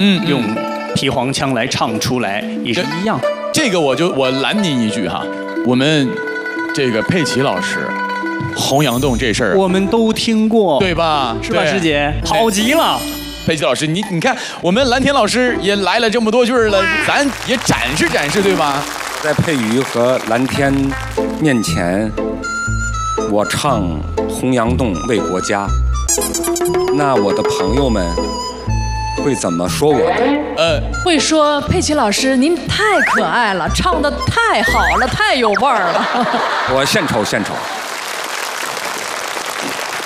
用皮黄腔来唱出来也是一样。 这个我拦您一句哈，我们这个佩奇老师，洪阳洞这事儿我们都听过， 对吧？ 是吧，师姐？好极了。 佩奇老师，你看，我们蓝天老师也来了这么多句了，咱也展示展示，对吧？ 在佩瑜和蓝天面前，我唱《洪阳洞为国家》，那我的朋友们会怎么说我呢？ 会说佩奇老师您太可爱了，唱得太好了，太有味儿了。 我献丑献丑。